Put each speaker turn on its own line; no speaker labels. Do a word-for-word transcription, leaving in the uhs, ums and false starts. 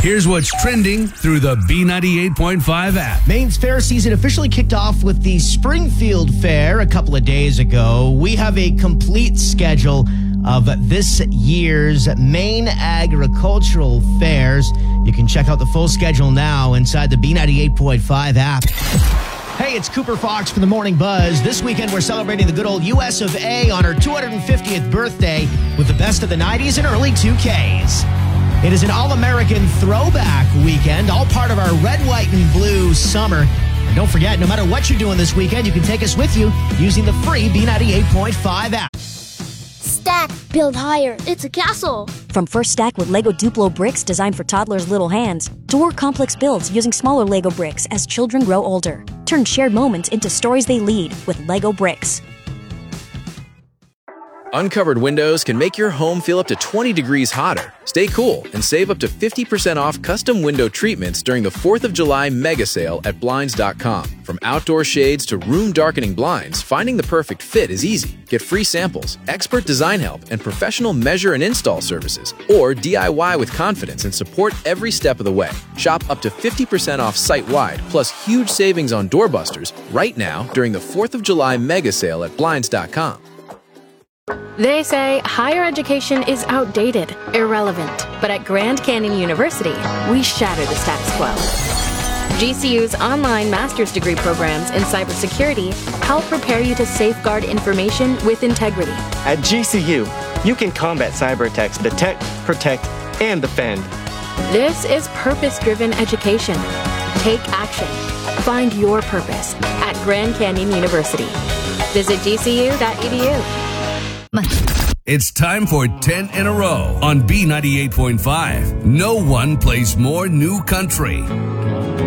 Here's what's trending through the B ninety-eight point five app.
Maine's fair season officially kicked off with the Springfield Fair a couple of days ago. We have a complete schedule of this year's Maine agricultural fairs. You can check out the full schedule now inside the B ninety-eight point five app. Hey, it's Cooper Fox for the Morning Buzz. This weekend, we're celebrating the good old U S of A on her two hundred fiftieth birthday with the best of the nineties and early two Ks. It is an all-American throwback weekend, all part of our red, white, and blue summer. And don't forget, no matter what you're doing this weekend, you can take us with you using the free B ninety-eight point five app.
Stack, build higher. It's a castle.
From First Stack with Lego Duplo bricks designed for toddlers' little hands, to more complex builds using smaller Lego bricks as children grow older. Turn shared moments into stories they lead with Lego bricks.
Uncovered windows can make your home feel up to twenty degrees hotter. Stay cool and save up to fifty percent off custom window treatments during the fourth of July mega sale at Blinds dot com. From outdoor shades to room darkening blinds, finding the perfect fit is easy. Get free samples, expert design help, and professional measure and install services. Or D I Y with confidence and support every step of the way. Shop up to fifty percent off site-wide, plus huge savings on doorbusters right now during the fourth of July mega sale at Blinds dot com.
They say higher education is outdated, irrelevant, but at Grand Canyon University, we shatter the status quo. G C U's online master's degree programs in cybersecurity help prepare you to safeguard information with integrity.
At G C U, you can combat cyber attacks, detect, protect, and defend.
This is purpose-driven education. Take action. Find your purpose at Grand Canyon University. Visit G C U dot E D U.
It's time for ten in a row on B ninety-eight point five. No one plays more new country.